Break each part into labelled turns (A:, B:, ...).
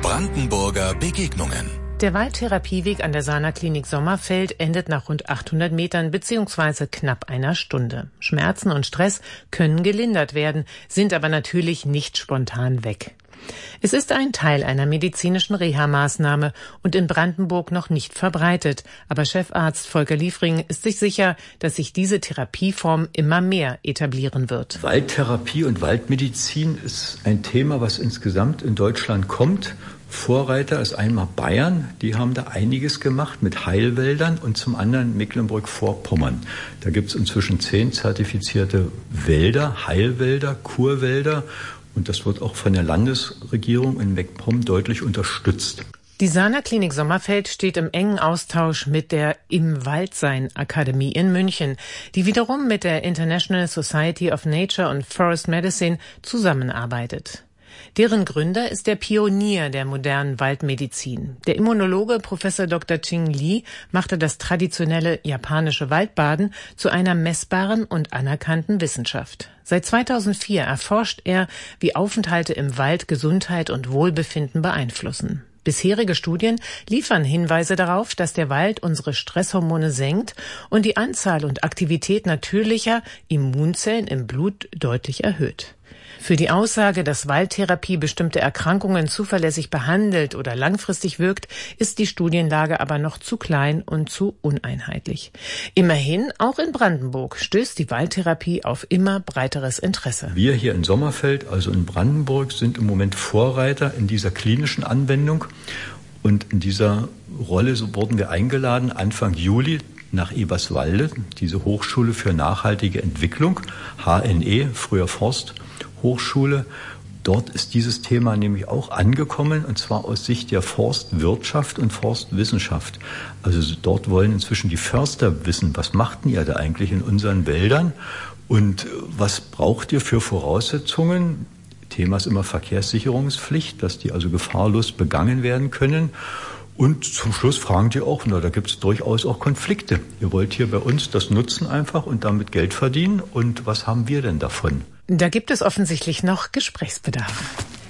A: Brandenburger Begegnungen.
B: Der Waldtherapieweg an der Sana-Klinik Sommerfeld endet nach rund 800 Metern bzw. knapp einer Stunde. Schmerzen und Stress können gelindert werden, sind aber natürlich nicht spontan weg. Es ist ein Teil einer medizinischen Reha-Maßnahme und in Brandenburg noch nicht verbreitet. Aber Chefarzt Volker Liefring ist sich sicher, dass sich diese Therapieform immer mehr etablieren wird.
C: Waldtherapie und Waldmedizin ist ein Thema, was insgesamt in Deutschland kommt. Vorreiter ist einmal Bayern, die haben da einiges gemacht mit Heilwäldern, und zum anderen Mecklenburg-Vorpommern. Da gibt es inzwischen 10 zertifizierte Wälder, Heilwälder, Kurwälder, und das wird auch von der Landesregierung in MacPom deutlich unterstützt.
B: Die Sana-Klinik Sommerfeld steht im engen Austausch mit der Im Waldsein Akademie in München, die wiederum mit der International Society of Nature and Forest Medicine zusammenarbeitet. Deren Gründer ist der Pionier der modernen Waldmedizin. Der Immunologe Professor Dr. Ching Li machte das traditionelle japanische Waldbaden zu einer messbaren und anerkannten Wissenschaft. Seit 2004 erforscht er, wie Aufenthalte im Wald Gesundheit und Wohlbefinden beeinflussen. Bisherige Studien liefern Hinweise darauf, dass der Wald unsere Stresshormone senkt und die Anzahl und Aktivität natürlicher Immunzellen im Blut deutlich erhöht. Für die Aussage, dass Waldtherapie bestimmte Erkrankungen zuverlässig behandelt oder langfristig wirkt, ist die Studienlage aber noch zu klein und zu uneinheitlich. Immerhin, auch in Brandenburg, stößt die Waldtherapie auf immer breiteres Interesse.
C: Wir hier in Sommerfeld, also in Brandenburg, sind im Moment Vorreiter in dieser klinischen Anwendung. Und in dieser Rolle wurden wir eingeladen, Anfang Juli nach Eberswalde, diese Hochschule für nachhaltige Entwicklung, HNE, früher Forsthochschule. Dort ist dieses Thema nämlich auch angekommen, und zwar aus Sicht der Forstwirtschaft und Forstwissenschaft. Also dort wollen inzwischen die Förster wissen, was macht ihr da eigentlich in unseren Wäldern und was braucht ihr für Voraussetzungen? Thema ist immer Verkehrssicherungspflicht, dass die also gefahrlos begangen werden können. Und zum Schluss fragen die auch, da gibt es durchaus auch Konflikte. Ihr wollt hier bei uns das nutzen einfach und damit Geld verdienen. Und was haben wir denn davon?
B: Da gibt es offensichtlich noch Gesprächsbedarf.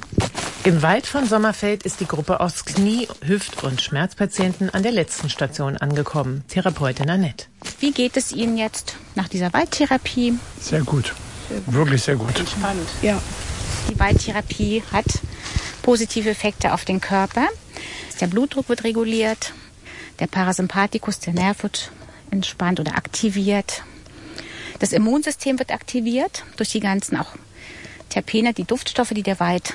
B: Im Wald von Sommerfeld ist die Gruppe aus Knie-, Hüft- und Schmerzpatienten an der letzten Station angekommen. Therapeutin Annette.
D: Wie geht es Ihnen jetzt nach dieser Waldtherapie?
E: Sehr gut. Wirklich sehr gut.
D: Entspannt.
E: Ja.
D: Die Waldtherapie hat positive Effekte auf den Körper. Der Blutdruck wird reguliert, der Parasympathikus, der Nerv wird entspannt oder aktiviert. Das Immunsystem wird aktiviert durch die ganzen auch Terpene, die Duftstoffe, die der Wald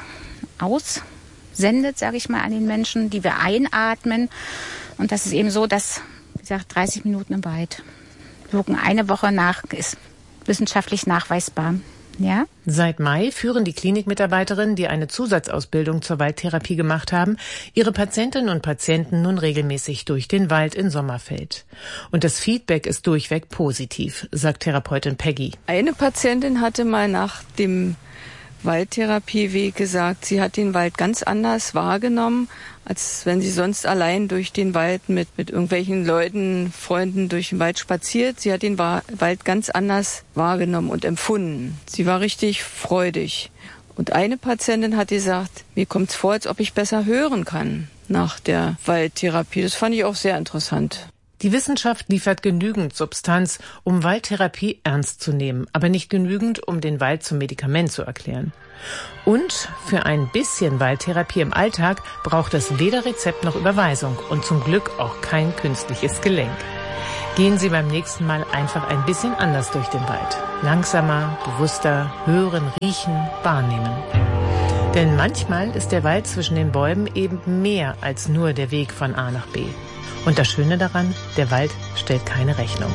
D: aussendet, sage ich mal, an den Menschen, die wir einatmen. Und das ist eben so, dass, wie gesagt, 30 Minuten im Wald wirken eine Woche nach, ist wissenschaftlich nachweisbar. Ja?
B: Seit Mai führen die Klinikmitarbeiterinnen, die eine Zusatzausbildung zur Waldtherapie gemacht haben, ihre Patientinnen und Patienten nun regelmäßig durch den Wald in Sommerfeld. Und das Feedback ist durchweg positiv, sagt Therapeutin Peggy.
F: Eine Patientin hatte mal nach dem Waldtherapieweg gesagt, sie hat den Wald ganz anders wahrgenommen, als wenn sie sonst allein durch den Wald mit irgendwelchen Leuten, Freunden durch den Wald spaziert. Sie hat den Wald ganz anders wahrgenommen und empfunden. Sie war richtig freudig. Und eine Patientin hat gesagt, mir kommt es vor, als ob ich besser hören kann nach der Waldtherapie. Das fand ich auch sehr interessant.
B: Die Wissenschaft liefert genügend Substanz, um Waldtherapie ernst zu nehmen, aber nicht genügend, um den Wald zum Medikament zu erklären. Und für ein bisschen Waldtherapie im Alltag braucht es weder Rezept noch Überweisung und zum Glück auch kein künstliches Gelenk. Gehen Sie beim nächsten Mal einfach ein bisschen anders durch den Wald. Langsamer, bewusster, hören, riechen, wahrnehmen. Denn manchmal ist der Wald zwischen den Bäumen eben mehr als nur der Weg von A nach B. Und das Schöne daran, der Wald stellt keine Rechnung.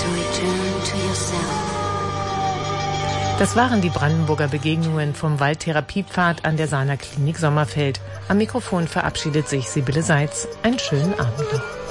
B: Das waren die Brandenburger Begegnungen vom Waldtherapiepfad an der Sana-Klinik Sommerfeld. Am Mikrofon verabschiedet sich Sibylle Seitz. Einen schönen Abend noch.